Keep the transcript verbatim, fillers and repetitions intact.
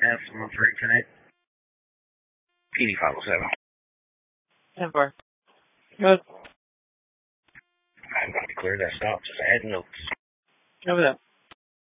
F one three tonight. P D five oh seven. ten four. Good. I'm about to clear that stop. Just add notes. Over there.